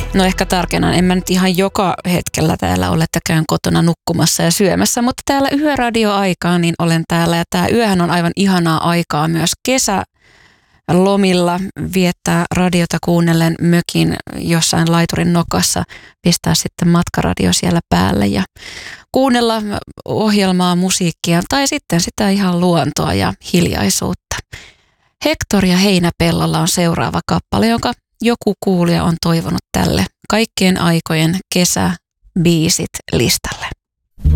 No ehkä tarkennan, en mä nyt ihan joka hetkellä täällä ole, että käyn kotona nukkumassa ja syömässä, mutta täällä yöradioaikaan niin olen täällä ja tämä yöhän on aivan ihanaa aikaa myös kesälomilla viettää radiota kuunnellen mökin jossain laiturin nokassa, pistää sitten matkaradio siellä päälle ja kuunnella ohjelmaa, musiikkia tai sitten sitä ihan luontoa ja hiljaisuutta. Hector ja Heinäpellolla on seuraava kappale, jonka joku kuulija on toivonut tälle kaikkien aikojen kesäbiisit listalle.